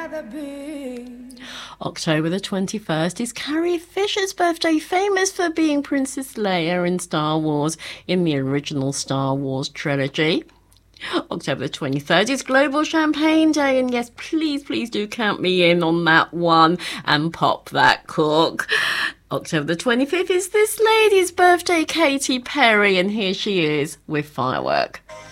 the beach. October the 21st is Carrie Fisher's birthday, famous for being Princess Leia in Star Wars in the original Star Wars trilogy. October the 23rd is Global Champagne Day, and yes, please do count me in on that one and pop that cork. October the 25th is this lady's birthday, Katy Perry, and here she is with Firework.